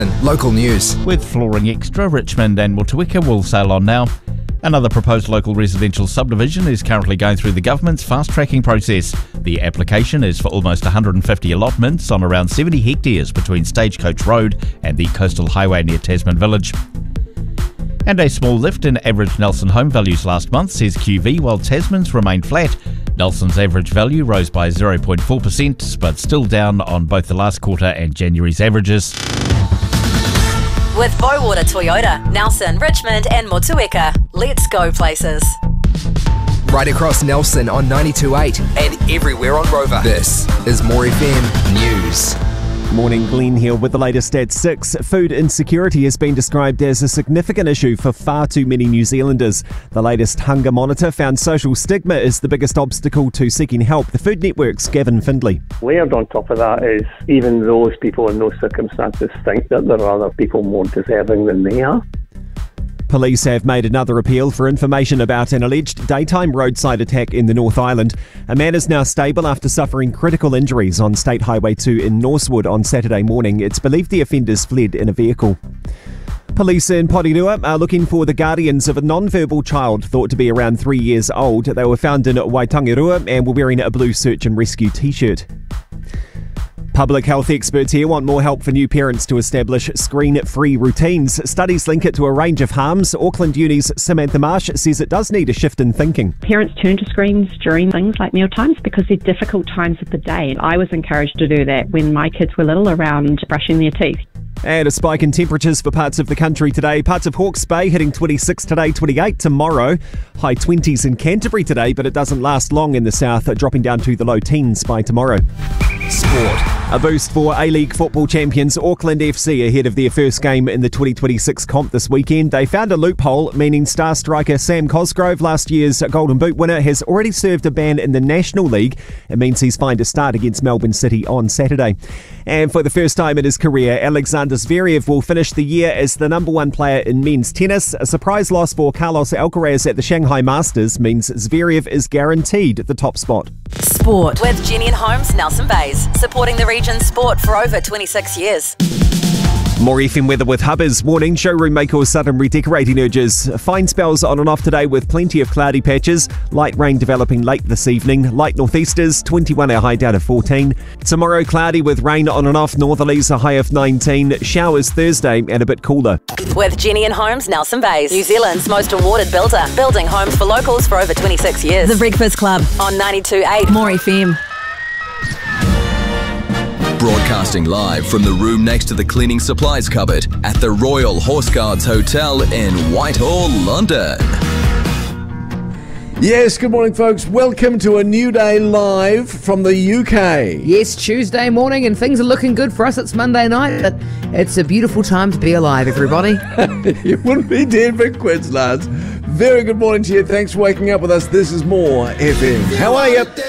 Local news. With Flooring Extra, Richmond and Motueka will sail on now. Another proposed local residential subdivision is currently going through the government's fast-tracking process. The application is for almost 150 allotments on around 70 hectares between Stagecoach Road and the coastal highway near Tasman Village. And a small lift in average Nelson home values last month, says QV, while Tasman's remained flat. Nelson's average value rose by 0.4%, but still down on both the last quarter and January's averages. With Bowater Toyota, Nelson, Richmond and Motueka. Let's go places. Right across Nelson on 92.8 and everywhere on Rover. This is More FM News. Morning, Glenn here with the latest at 6. Food insecurity has been described as a significant issue for far too many New Zealanders. The latest hunger monitor found social stigma is the biggest obstacle to seeking help. The Food Network's Gavin Findlay. Layered on top of that is even those people in those circumstances think that there are other people more deserving than they are. Police have made another appeal for information about an alleged daytime roadside attack in the North Island. A man is now stable after suffering critical injuries on State Highway 2 in Norsewood on Saturday morning. It's believed the offenders fled in a vehicle. Police in Porirua are looking for the guardians of a non-verbal child thought to be around 3 years old. They were found in Waitangirua and were wearing a blue search and rescue t-shirt. Public health experts here want more help for new parents to establish screen-free routines. Studies link it to a range of harms. Auckland Uni's Samantha Marsh says it does need a shift in thinking. Parents turn to screens during things like meal times because they're difficult times of the day. I was encouraged to do that when my kids were little around brushing their teeth. And a spike in temperatures for parts of the country today. Parts of Hawke's Bay hitting 26 today, 28 tomorrow. High 20s in Canterbury today, but it doesn't last long in the south, dropping down to the low teens by tomorrow. Sport. A boost for A-League football champions Auckland FC ahead of their first game in the 2026 comp this weekend. They found a loophole, meaning star striker Sam Cosgrove, last year's Golden Boot winner, has already served a ban in the National League. It means he's fined a start against Melbourne City on Saturday. And for the first time in his career, Alexander Zverev will finish the year as the number one player in men's tennis. A surprise loss for Carlos Alcaraz at the Shanghai Masters means Zverev is guaranteed the top spot. Sport with Jenny and Holmes, Nelson Bays, supporting the region's sport for over 26 years. More FM weather with Hubbers. Warning, showroom may cause sudden redecorating urges. Fine spells on and off today with plenty of cloudy patches. Light rain developing late this evening. Light northeasters, 21 a high down to 14. Tomorrow cloudy with rain on and off. Northerlies a high of 19. Showers Thursday and a bit cooler. With Jenny and Holmes, Nelson Bays, New Zealand's most awarded builder. Building homes for locals for over 26 years. The Breakfast Club On 92.8 More FM. Broadcasting live from the room next to the cleaning supplies cupboard at the Royal Horse Guards Hotel in Whitehall, London. Yes, good morning, folks. Welcome to a new day live from the UK. Yes, Tuesday morning, and things are looking good for us. It's Monday night, but it's a beautiful time to be alive, everybody. You wouldn't be dead for quids, lads. Very good morning to you. Thanks for waking up with us. This is More FM. How are you?